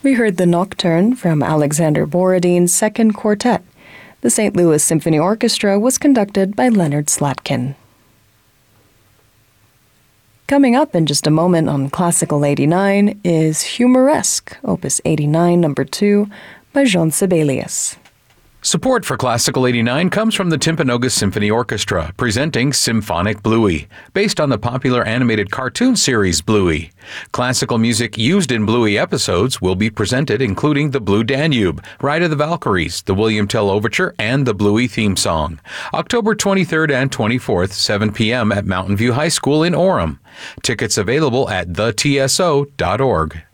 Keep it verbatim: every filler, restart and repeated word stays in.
We heard the Nocturne from Alexander Borodin's Second Quartet. The Saint Louis Symphony Orchestra was conducted by Leonard Slatkin. Coming up in just a moment on Classical eighty-nine is Humoresque, Opus eighty-nine, number two, by Jean Sibelius. Support for Classical eighty-nine comes from the Timpanogos Symphony Orchestra, presenting Symphonic Bluey, based on the popular animated cartoon series Bluey. Classical music used in Bluey episodes will be presented, including the Blue Danube, Ride of the Valkyries, the William Tell Overture, and the Bluey theme song. October twenty-third and twenty-fourth, seven p.m. at Mountain View High School in Orem. Tickets available at the t s o dot org.